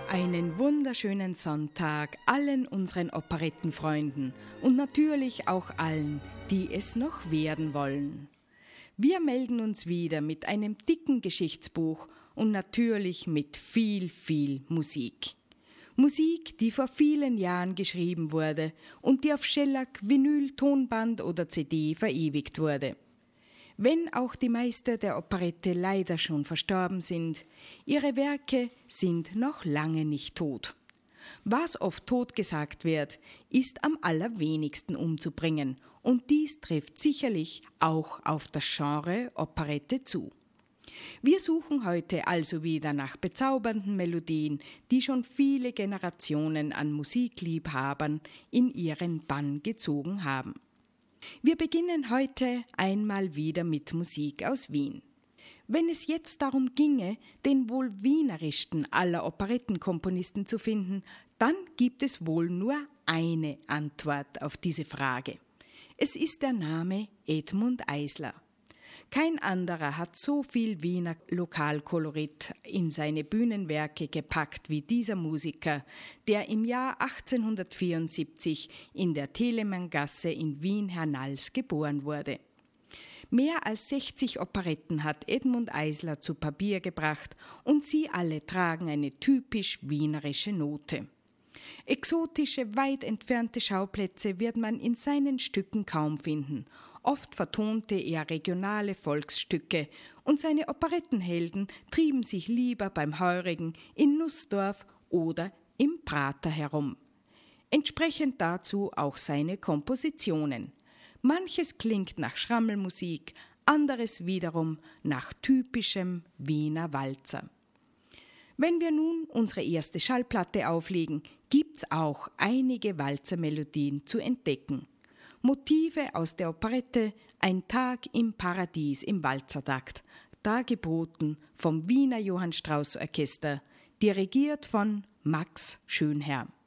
Einen wunderschönen Sonntag allen unseren Operettenfreunden und natürlich auch allen, die es noch werden wollen. Wir melden uns wieder mit einem dicken Geschichtsbuch und natürlich mit viel Musik. Musik, die vor vielen Jahren geschrieben wurde und die auf Schellack, Vinyl, Tonband oder CD verewigt wurde. Wenn auch die Meister der Operette leider schon verstorben sind, ihre Werke sind noch lange nicht tot. Was oft tot gesagt wird, ist am allerwenigsten umzubringen und dies trifft sicherlich auch auf das Genre Operette zu. Wir suchen heute also wieder nach bezaubernden Melodien, die schon viele Generationen an Musikliebhabern in ihren Bann gezogen haben. Wir beginnen heute einmal wieder mit Musik aus Wien. Wenn es jetzt darum ginge, den wohl wienerischsten aller Operettenkomponisten zu finden, dann gibt es wohl nur eine Antwort auf diese Frage. Es ist der Name Edmund Eisler. Kein anderer hat so viel Wiener Lokalkolorit in seine Bühnenwerke gepackt wie dieser Musiker, der im Jahr 1874 in der Telemanngasse in Wien-Hernals geboren wurde. Mehr als 60 Operetten hat Edmund Eisler zu Papier gebracht und sie alle tragen eine typisch wienerische Note. Exotische, weit entfernte Schauplätze wird man in seinen Stücken kaum finden. Oft vertonte er regionale Volksstücke und seine Operettenhelden trieben sich lieber beim Heurigen in Nussdorf oder im Prater herum. Entsprechend dazu auch seine Kompositionen. Manches klingt nach Schrammelmusik, anderes wiederum nach typischem Wiener Walzer. Wenn wir nun unsere erste Schallplatte auflegen, gibt's auch einige Walzermelodien zu entdecken. Motive aus der Operette Ein Tag im Paradies im Walzertakt, dargeboten vom Wiener Johann Strauss Orchester, dirigiert von Max Schönherr.